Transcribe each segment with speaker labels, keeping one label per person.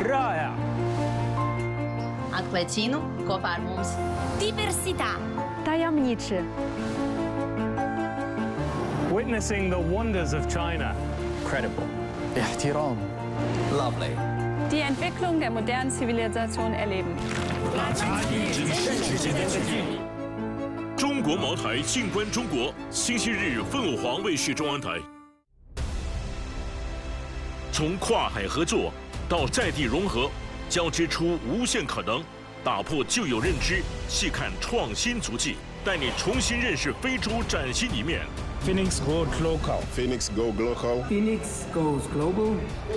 Speaker 1: Rāja!
Speaker 2: Atklēcinu kopā ar mums.
Speaker 3: Diversitā.
Speaker 4: Tajemniczy.
Speaker 1: Witnessing the wonders of China.
Speaker 5: Credible.
Speaker 6: احترام.
Speaker 5: Lovely.
Speaker 4: Die Entwicklung der modernen Zivilisation erleben.
Speaker 7: 中国茅台静观中国，星期日凤凰卫视中央台。从跨海合作到在地融合，交织出无限可能，打破旧有认知，细看创新足迹，带你重新认识非洲崭新一面。
Speaker 1: Phoenix Goes Local.
Speaker 8: Phoenix Go Global.
Speaker 9: Phoenix Goes Global.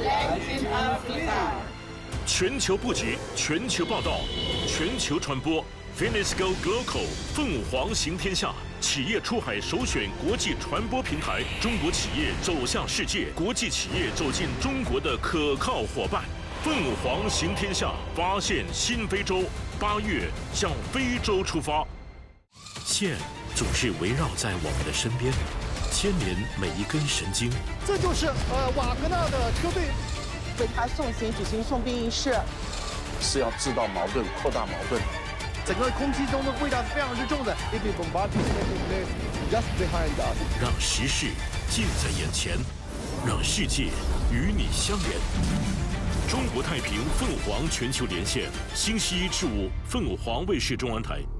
Speaker 7: 全球布局，全球报道，全球传播。Phoenix Go Global， 凤凰行天下，企业出海首选国际传播平台，中国企业走向世界，国际企业走进中国的可靠伙伴。凤凰行天下，发现新非洲。8月向非洲出发。线总是围绕在我们的身边，牵连每一根神经。
Speaker 10: 这就是瓦格纳的车队。
Speaker 11: 为他送行举行送殡仪式，
Speaker 8: 是要制造矛盾，扩大矛盾。
Speaker 10: 整个空气中的味道是非常之重的。Just behind us，
Speaker 7: 让时事近在眼前，让世界与你相连。中国太平凤凰全球连线，星期1至5，凤凰卫视中央台。